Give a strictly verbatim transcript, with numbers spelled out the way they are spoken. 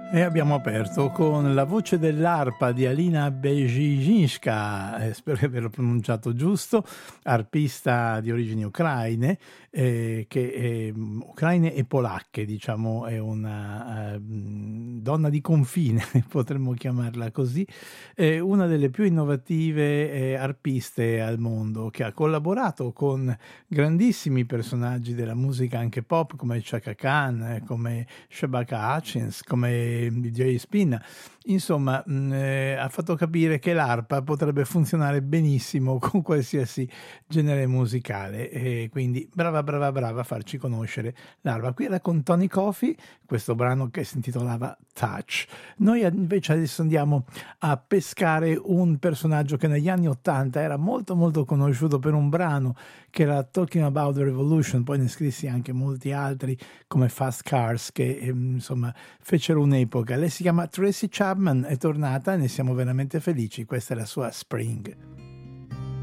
E abbiamo aperto con la voce dell'arpa di Alina Bežižinska, eh, spero di averlo pronunciato giusto, arpista di origini ucraine, eh, che è, ucraine e polacche, diciamo, è una uh, donna di confine, potremmo chiamarla così, è una delle più innovative eh, arpiste al mondo, che ha collaborato con grandissimi personaggi della musica anche pop come Chaka Khan, eh, come Shabaka Hutchins, come D J Spin. Insomma, mh, eh, ha fatto capire che l'arpa potrebbe funzionare benissimo con qualsiasi genere musicale, e quindi brava brava brava a farci conoscere l'arpa. Qui era con Tony Coffey, questo brano che si intitolava Touch. Noi invece adesso andiamo a pescare un personaggio che negli anni ottanta era molto molto conosciuto per un brano che era Talking About the Revolution, poi ne scrissi anche molti altri come Fast Cars che eh, insomma fecero un'epoca. Lei si chiama Tracy Chapman, è tornata e ne siamo veramente felici. Questa è la sua Spring.